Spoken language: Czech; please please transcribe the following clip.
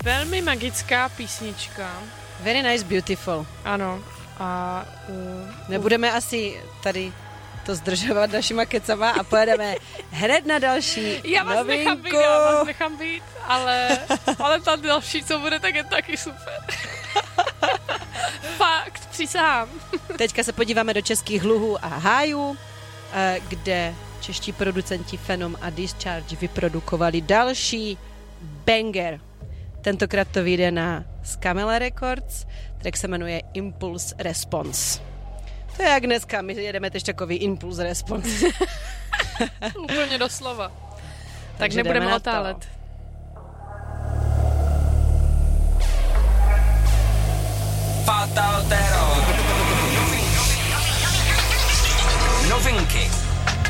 velmi magická písnička. Very nice, beautiful. Ano. A nebudeme asi tady to zdržovat našima kecama a pojedeme hned na další novinku. Já vás nechám být, ale ta další, co bude, tak je taky super. Fakt, přísahám. Teďka se podíváme do českých luhů a hájů, kde čeští producenti Phenom a Discharge vyprodukovali další banger. Tentokrát to vyjde na Scamella Records, track se jmenuje Impulse Response. To je jak dneska, my jedeme teď takový Impulse Response. Úplně doslova. Tak nebudeme otálet. Fatal Terror. Novinky